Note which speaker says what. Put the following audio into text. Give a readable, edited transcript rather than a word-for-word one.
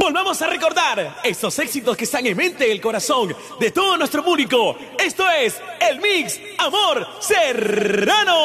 Speaker 1: Volvamos a recordar esos éxitos que están en mente y el corazón de todo nuestro público. Esto es el Mix Amor Serrano.